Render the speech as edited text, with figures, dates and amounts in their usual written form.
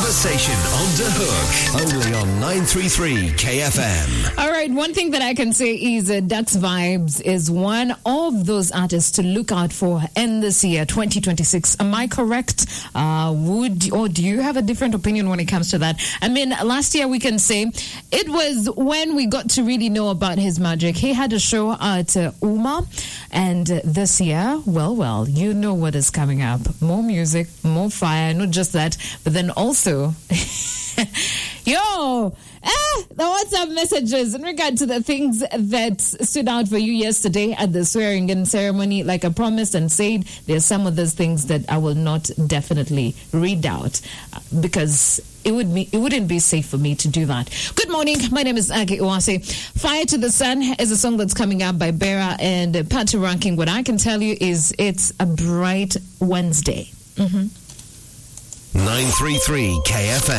Conversation on the Hook. Only on 933 KFM. All right, one thing that I can say is Dux Vibes is one of those artists to look out for in this year, 2026. Am I correct? Do you have a different opinion when it comes to that? I mean, last year we can say it was when we got to really know about his magic. He had a show at UMA, and this year, well, you know what is coming up. More music, more fire, not just that, but then also, the WhatsApp messages in regard to the things that stood out for you yesterday at the swearing-in ceremony. Like I promised and said, there's some of those things that I will not definitely read out because it wouldn't be safe for me to do that. Good morning. My name is Agi Uwase. Fire to the Sun is a song that's coming out by Bera and Party Ranking. What I can tell you is it's a bright Wednesday. 933 KFM.